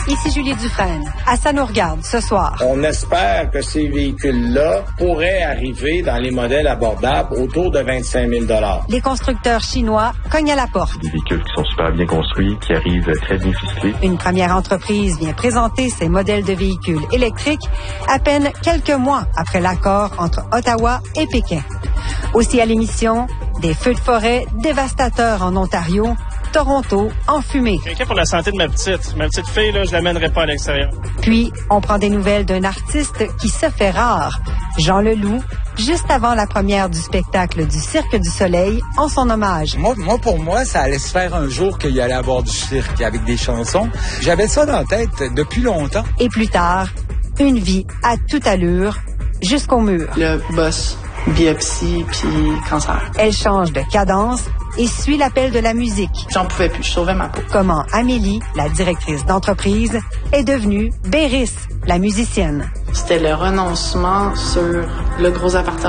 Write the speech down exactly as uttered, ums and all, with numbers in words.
Ici Julie Dufresne. À Ça nous regarde ce soir. On espère que ces véhicules-là pourraient arriver dans les modèles abordables autour de vingt-cinq mille dollars. Les constructeurs chinois cognent à la porte. Des véhicules qui sont super bien construits, qui arrivent très bien ficelés. Une première entreprise vient présenter ses modèles de véhicules électriques à peine quelques mois après l'accord entre Ottawa et Pékin. Aussi à l'émission, des feux de forêt dévastateurs en Ontario, Toronto en fumée. Quelqu'un pour la santé de ma petite. Ma petite fille, là, je l'amènerai pas à l'extérieur. Puis, on prend des nouvelles d'un artiste qui se fait rare, Jean Leloup, juste avant la première du spectacle du Cirque du Soleil en son hommage. Moi, moi, pour moi, ça allait se faire un jour qu'il y allait avoir du cirque avec des chansons. J'avais ça dans la tête depuis longtemps. Et plus tard, une vie à toute allure, jusqu'au mur. Le boss, biopsie, puis cancer. Elle change de cadence et suit l'appel de la musique. J'en pouvais plus, je sauvais ma peau. Comment Amélie, la directrice d'entreprise, est devenue Béris, la musicienne. C'était le renoncement sur le gros appartement.